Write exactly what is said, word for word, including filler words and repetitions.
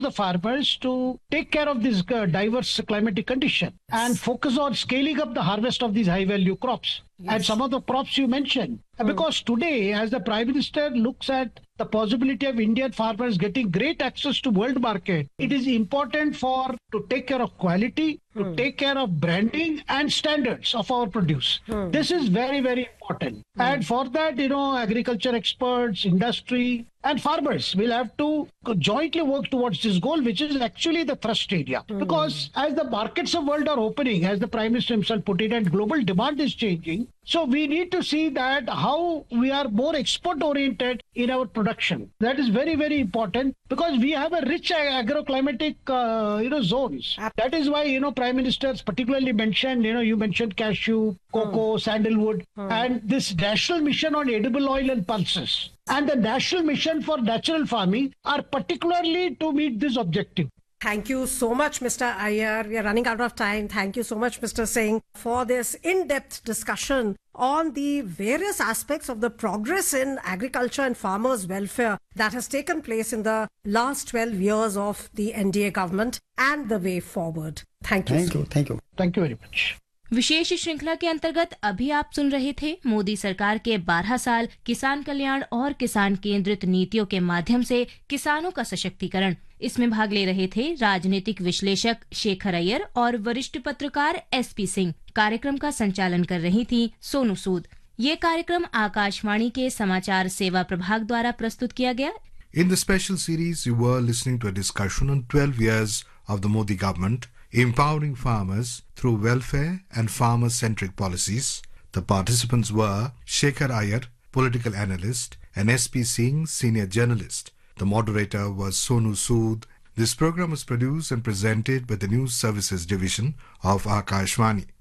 the farmers to take care of this uh, diverse climatic condition and focus on scaling up the harvest of these high value crops. Yes. And some of the crops you mentioned. Hmm. Because today, as the Prime Minister looks at the possibility of Indian farmers getting great access to world market, it is important for to take care of quality, to Hmm. take care of branding and standards of our produce. Hmm. This is very, very important. And for that, you know, agriculture experts, industry, and farmers will have to jointly work towards this goal, which is actually the thrust area. Because as the markets of world are opening, as the Prime Minister himself put it, and global demand is changing, so we need to see that how we are more export oriented in our production. That is very, very important because we have a rich ag- agroclimatic, uh, you know, zones. Ab- That is why, you know, Prime Ministers particularly mentioned, you know, you mentioned cashew, cocoa, sandalwood, and this national mission on edible oil and pulses. And the national mission for natural farming are particularly to meet this objective. Thank you so much, Mister Iyer. We are running out of time. Thank you so much, Mister Singh, for this in-depth discussion on the various aspects of the progress in agriculture and farmers' welfare that has taken place in the last twelve years of the N D A government and the way forward. Thank you. Thank sir. you. Thank you. Thank you very much. विशेष श्रृंखला के अंतर्गत अभी आप सुन रहे थे मोदी सरकार के बारह साल किसान कल्याण और किसान केंद्रित नीतियों के माध्यम से किसानों का सशक्तिकरण। इसमें भाग ले रहे थे राजनीतिक विश्लेषक शेखर अय्यर और वरिष्ठ पत्रकार एसपी सिंह। कार्यक्रम का संचालन कर रही थी सोनू सूद। ये कार्यक्रम आकाशवाणी के समाचार सेवा प्रभाग द्वारा प्रस्तुत किया गया। In the special series, you were listening to a discussion on twelve years of the Modi government empowering farmers through welfare and farmer-centric policies. The participants were Shekhar Iyer, political analyst, and S P Singh, senior journalist. The moderator was Sonu Sood. This program was produced and presented by the News Services Division of Akashvani.